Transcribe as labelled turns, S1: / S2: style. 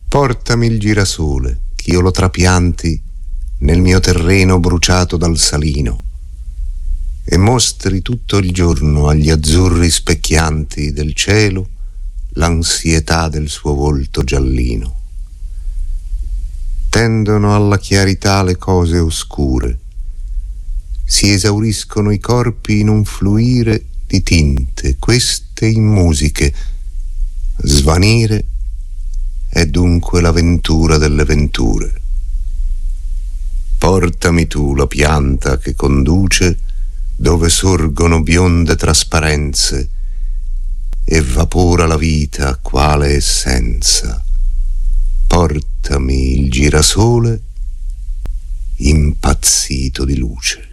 S1: Portami il girasole, ch'io lo trapianti nel mio terreno bruciato dal salino, e mostri tutto il giorno agli azzurri specchianti del cielo l'ansietà del suo volto giallino. Tendono alla chiarità le cose oscure, si esauriscono i corpi in un fluire di tinte, queste in musiche. Svanire è dunque l'avventura delle venture. Portami tu la pianta che conduce dove sorgono bionde trasparenze e vapora la vita quale essenza. Portami il girasole impazzito di luce.